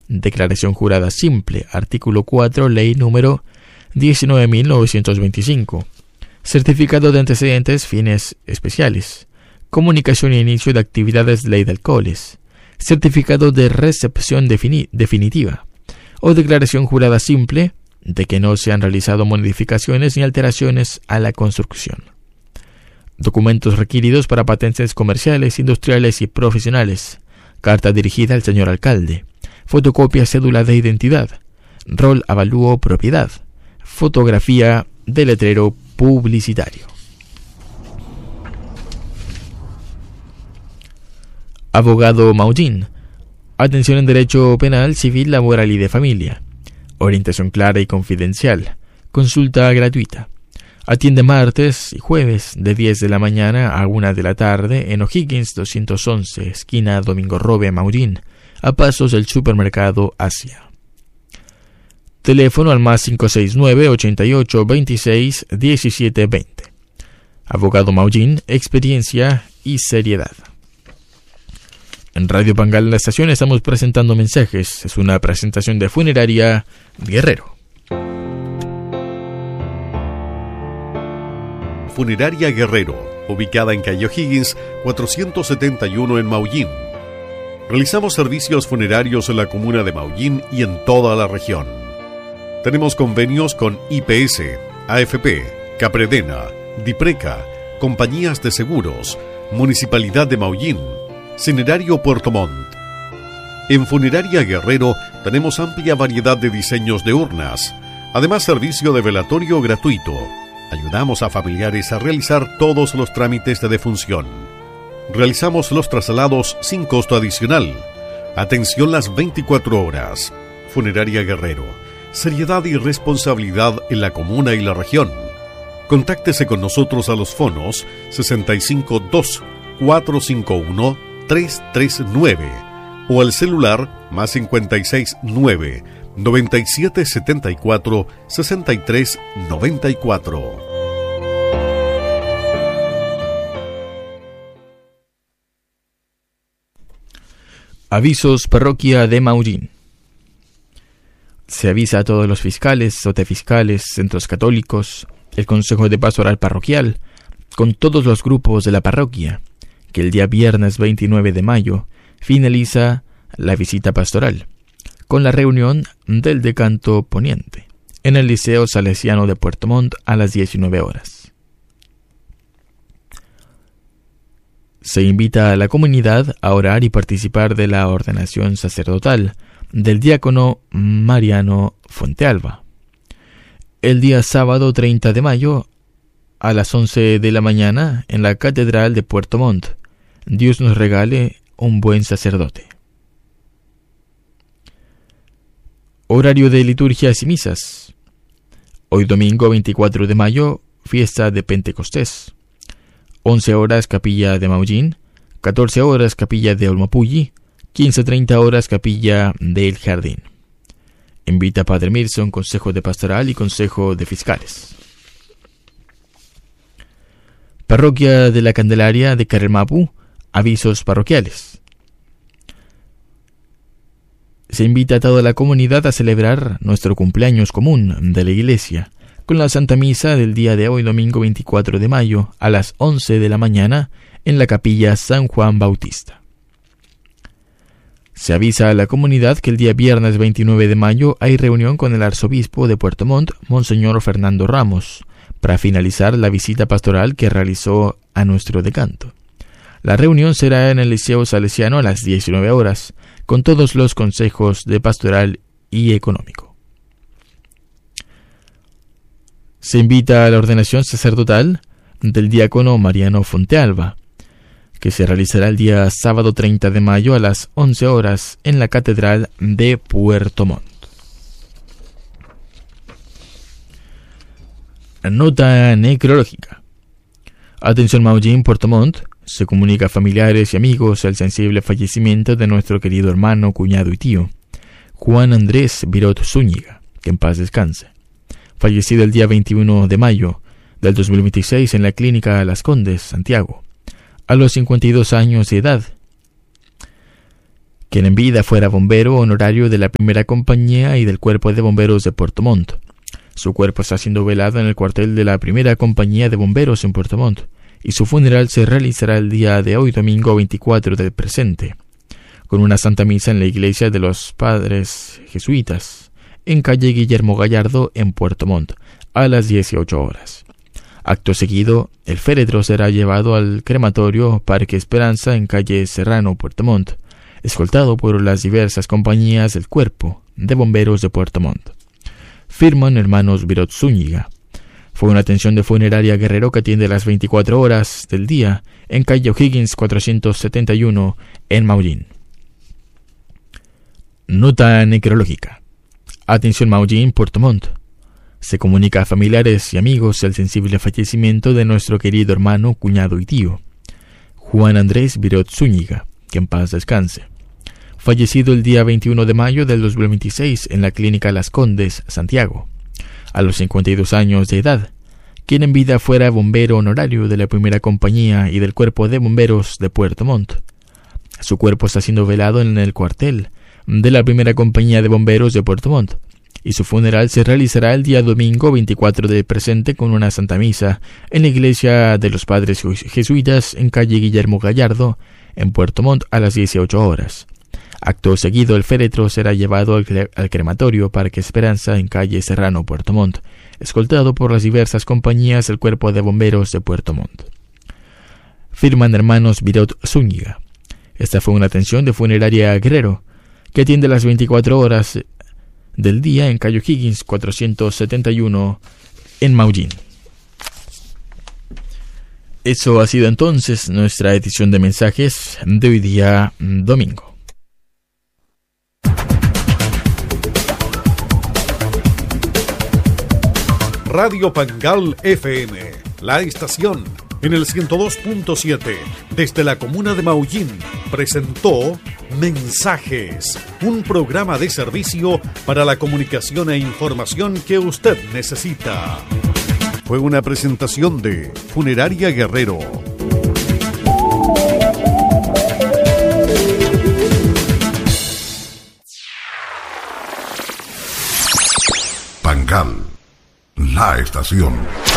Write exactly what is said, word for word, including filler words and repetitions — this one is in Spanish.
Declaración jurada simple, artículo cuatro, ley número diecinueve mil novecientos veinticinco. Certificado de antecedentes, fines especiales. Comunicación e inicio de actividades, ley de alcoholes. Certificado de recepción defini- definitiva. O declaración jurada simple de que no se han realizado modificaciones ni alteraciones a la construcción. Documentos requeridos para patentes comerciales, industriales y profesionales. Carta dirigida al señor alcalde. Fotocopia cédula de identidad. Rol avalúo propiedad. Fotografía de letrero publicitario. Abogado Maullín. Atención en derecho penal, civil, laboral y de familia. Orientación clara y confidencial. Consulta gratuita. Atiende martes y jueves de diez de la mañana a una de la tarde en O'Higgins doscientos once, esquina Domingo Robe, Maullín, a pasos del supermercado Asia. Teléfono al más cinco seis nueve, ochenta y ocho, veintiséis, diecisiete, veinte. Abogado Maullín, experiencia y seriedad. En Radio Pangal, en la estación, estamos presentando mensajes. Es una presentación de Funeraria Guerrero. Funeraria Guerrero, ubicada en calle O'Higgins, cuatrocientos setenta y uno en Maullín. Realizamos servicios funerarios en la comuna de Maullín y en toda la región. Tenemos convenios con I P S, A F P, Capredena, Dipreca, compañías de seguros, Municipalidad de Maullín, Cinerario Puerto Montt. En Funeraria Guerrero tenemos amplia variedad de diseños de urnas, además servicio de velatorio gratuito. Ayudamos a familiares a realizar todos los trámites de defunción. Realizamos los traslados sin costo adicional. Atención las veinticuatro horas. Funeraria Guerrero. Seriedad y responsabilidad en la comuna y la región. Contáctese con nosotros a los fonos sesenta y cinco dos, cuatrocientos cincuenta y uno, trescientos treinta y nueve o al celular más cincuenta y seis nueve, noventa y siete setenta y cuatro, sesenta y tres noventa y cuatro. Avisos Parroquia de Maullín. Se avisa a todos los fiscales, sotefiscales, centros católicos, el Consejo de Pastoral Parroquial, con todos los grupos de la parroquia, que el día viernes veintinueve de mayo finaliza la visita pastoral, con la reunión del Decanto Poniente, en el Liceo Salesiano de Puerto Montt a las diecinueve horas. Se invita a la comunidad a orar y participar de la ordenación sacerdotal del diácono Mariano Fontealba. El día sábado treinta de mayo a las once de la mañana en la Catedral de Puerto Montt. Dios nos regale un buen sacerdote. Horario de liturgias y misas. Hoy domingo veinticuatro de mayo, fiesta de Pentecostés. once horas Capilla de Maullín, catorce horas Capilla de Olmapulli, quince treinta horas Capilla del Jardín. Invita a Padre Milson, Consejo de Pastoral y Consejo de Fiscales. Parroquia de la Candelaria de Carremapu, avisos parroquiales. Se invita a toda la comunidad a celebrar nuestro cumpleaños común de la iglesia, con la Santa Misa del día de hoy, domingo veinticuatro de mayo, a las once de la mañana, en la Capilla San Juan Bautista. Se avisa a la comunidad que el día viernes veintinueve de mayo hay reunión con el arzobispo de Puerto Montt, Monseñor Fernando Ramos, para finalizar la visita pastoral que realizó a nuestro decanto. La reunión será en el Liceo Salesiano a las diecinueve horas, con todos los consejos de pastoral y económico. Se invita a la ordenación sacerdotal del diácono Mariano Fontealba, que se realizará el día sábado treinta de mayo a las once horas en la Catedral de Puerto Montt. Nota necrológica. Atención Maullín, Puerto Montt. Se comunica a familiares y amigos el sensible fallecimiento de nuestro querido hermano, cuñado y tío, Juan Andrés Virot Zúñiga, que en paz descanse. Fallecido el día veintiuno de mayo del dos mil veintiséis en la Clínica Las Condes, Santiago, a los cincuenta y dos años de edad. quien en vida fuera bombero honorario de la primera compañía y del cuerpo de bomberos de Puerto Montt. Su cuerpo está siendo velado en el cuartel de la primera compañía de bomberos en Puerto Montt, y su funeral se realizará el día de hoy, domingo veinticuatro del presente, con una santa misa en la iglesia de los padres jesuitas, en calle Guillermo Gallardo, en Puerto Montt, a las dieciocho horas. Acto seguido, el féretro será llevado al crematorio Parque Esperanza, en calle Serrano, Puerto Montt, escoltado por las diversas compañías del Cuerpo de Bomberos de Puerto Montt. Firman hermanos Virot Zúñiga. Fue una atención de funeraria Guerrero que atiende las veinticuatro horas del día en calle O'Higgins cuatrocientos setenta y uno en Maullín. Nota necrológica. Atención Maullín, Puerto Montt. Se comunica a familiares y amigos el sensible fallecimiento de nuestro querido hermano, cuñado y tío, Juan Andrés Virot Zúñiga, que en paz descanse. Fallecido el día veintiuno de mayo del dos mil veintiséis en la Clínica Las Condes, Santiago, a los cincuenta y dos años de edad, quien en vida fuera bombero honorario de la primera compañía y del cuerpo de bomberos de Puerto Montt. Su cuerpo está siendo velado en el cuartel de la primera compañía de bomberos de Puerto Montt, y su funeral se realizará el día domingo veinticuatro del presente con una santa misa en la iglesia de los padres jesuitas en calle Guillermo Gallardo, en Puerto Montt, a las dieciocho horas. Acto seguido, el féretro será llevado al, cre al crematorio Parque Esperanza, en calle Serrano, Puerto Montt, escoltado por las diversas compañías del Cuerpo de Bomberos de Puerto Montt. Firman hermanos Virot Zúñiga. Esta fue una atención de funeraria Guerrero, que atiende las veinticuatro horas del día en calle O'Higgins cuatrocientos setenta y uno en Maullín. Eso ha sido entonces nuestra edición de mensajes de hoy día domingo. Radio Pangal F M, la estación en el ciento dos punto siete desde la comuna de Maullín, presentó Mensajes, un programa de servicio para la comunicación e información que usted necesita. Fue una presentación de Funeraria Guerrero. Pangal, la estación.